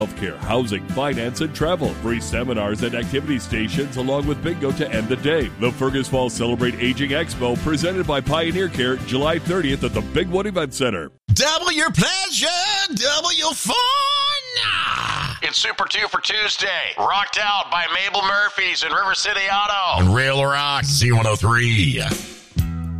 Healthcare, housing, finance, and travel. Free seminars and activity stations along with bingo to end the day. The Fergus Falls Celebrate Aging Expo presented by Pioneer Care, July 30th at the Big One Event Center. Double your pleasure, double your fun. It's Super 2 for Tuesday. Rocked Out by Mabel Murphys and River City Auto. On Rail Rock Z103.